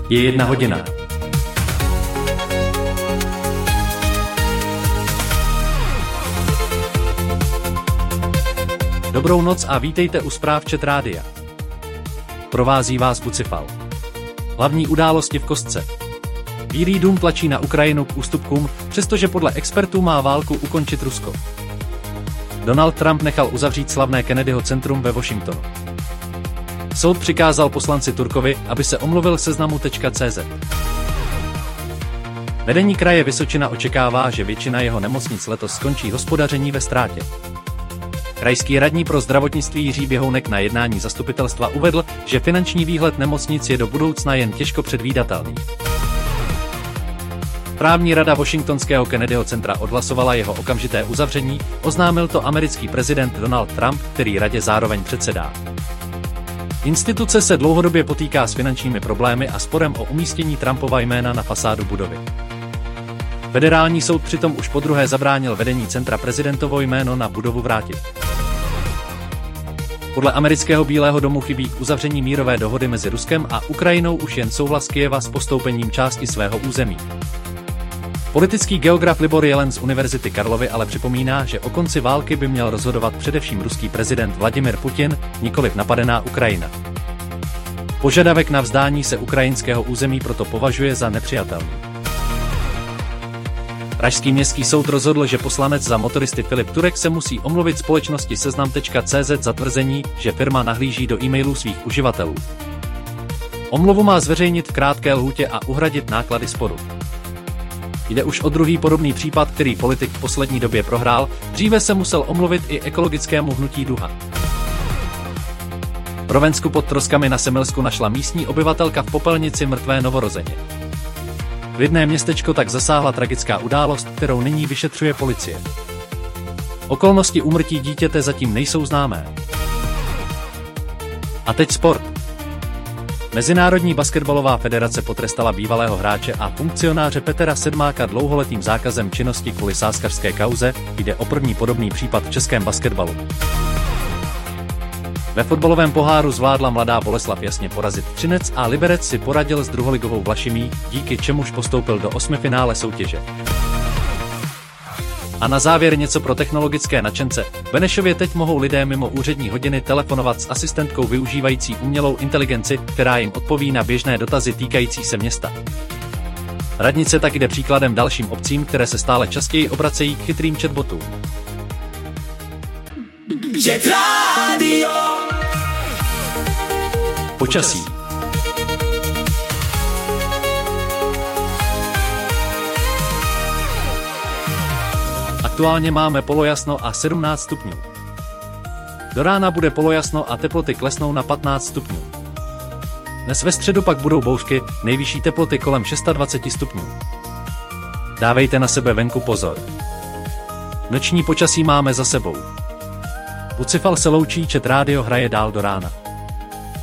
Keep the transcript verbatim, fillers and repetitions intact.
Je jedna hodina. Dobrou noc a vítejte u zpráv Čet rádia. Provází vás Bucifal. Hlavní události v kostce. Bílý dům tlačí na Ukrajinu k ústupkům, přestože podle expertů má válku ukončit Rusko. Donald Trump nechal uzavřít slavné Kennedyho centrum ve Washingtonu. Soud přikázal poslanci Turkovi, aby se omluvil seznamu tečka cé zet. Vedení kraje Vysočina očekává, že většina jeho nemocnic letos skončí hospodaření ve ztrátě. Krajský radní pro zdravotnictví Jiří Běhounek na jednání zastupitelstva uvedl, že finanční výhled nemocnic je do budoucna jen těžko předvídatelný. Správní rada Washingtonského Kennedyho centra odhlasovala jeho okamžité uzavření, oznámil to americký prezident Donald Trump, který radě zároveň předsedá. Instituce se dlouhodobě potýká s finančními problémy a sporem o umístění Trumpova jména na fasádu budovy. Federální soud přitom už podruhé zabránil vedení centra prezidentovo jméno na budovu vrátit. Podle amerického Bílého domu chybí k uzavření mírové dohody mezi Ruskem a Ukrajinou už jen souhlas Kyjeva s postoupením části svého území. Politický geograf Libor Jelen z Univerzity Karlovy ale připomíná, že o konci války by měl rozhodovat především ruský prezident Vladimir Putin, nikoliv napadená Ukrajina. Požadavek na vzdání se ukrajinského území proto považuje za nepřijatelný. Pražský městský soud rozhodl, že poslanec za motoristy Filip Turek se musí omluvit společnosti seznam tečka cé zet za tvrzení, že firma nahlíží do e-mailů svých uživatelů. Omluvu má zveřejnit v krátké lhůtě a uhradit náklady sporu. Jde už o druhý podobný případ, který politik v poslední době prohrál, dříve se musel omluvit i ekologickému hnutí Duha. V Rovensku pod troskami na Semilsku našla místní obyvatelka v popelnici mrtvé novorozeně. Klidné městečko tak zasáhla tragická událost, kterou nyní vyšetřuje policie. Okolnosti úmrtí dítěte zatím nejsou známé. A teď sport. Mezinárodní basketbalová federace potrestala bývalého hráče a funkcionáře Petra Sedmáka dlouholetým zákazem činnosti kvůli sázkařské kauze, jde o první podobný případ v českém basketbalu. Ve fotbalovém poháru zvládla mladá Boleslav jasně porazit Třinec a Liberec si poradil s druholigovou Vlašimí, díky čemuž postoupil do osmifinále soutěže. A na závěr něco pro technologické nadšence. V Benešově teď mohou lidé mimo úřední hodiny telefonovat s asistentkou využívající umělou inteligenci, která jim odpoví na běžné dotazy týkající se města. Radnice tak jde příkladem dalším obcím, které se stále častěji obracejí k chytrým chatbotům. Počasí. Aktuálně máme polojasno a sedmnáct stupňů. Do rána bude polojasno a teploty klesnou na patnáct stupňů. Dnes ve středu pak budou bouřky, nejvyšší teploty kolem dvacet šest stupňů. Dávejte na sebe venku pozor. Noční počasí máme za sebou. Bucifal se loučí, Čet rádio hraje dál do rána.